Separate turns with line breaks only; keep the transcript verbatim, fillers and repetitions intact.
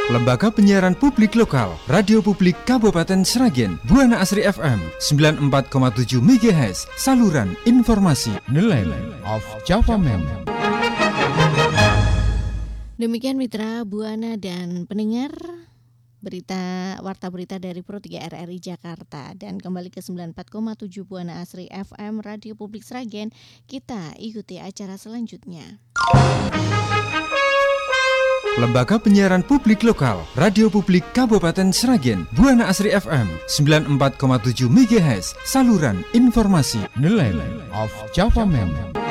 Lembaga Penyiaran Publik Lokal, Radio Publik Kabupaten Sragen, Buana Asri F M sembilan puluh empat koma tujuh megahertz, saluran informasi Nelayan of Java Man.
Demikian mitra Buana dan pendengar berita warta berita dari Pro tiga R R I Jakarta, dan kembali ke sembilan puluh empat koma tujuh Buana Asri F M Radio Publik Sragen. Kita ikuti acara selanjutnya.
Lembaga Penyiaran Publik Lokal, Radio Publik Kabupaten Sragen, Buana Asri F M sembilan puluh empat koma tujuh megahertz, saluran informasi Nelayan of Java Man.